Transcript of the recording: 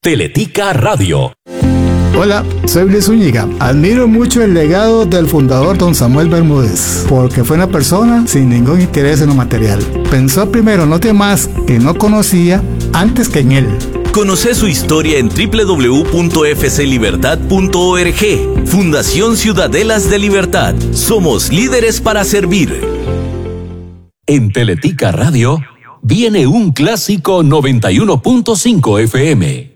Teletica Radio. Hola, soy Luis Zúñiga. Admiro mucho el legado del fundador don Samuel Bermúdez, porque fue una persona sin ningún interés en lo material. Pensó primero en los demás que no conocía antes que en él. Conoce su historia en www.fclibertad.org. Fundación Ciudadelas de Libertad. Somos líderes para servir. En Teletica Radio viene un clásico 91.5 FM.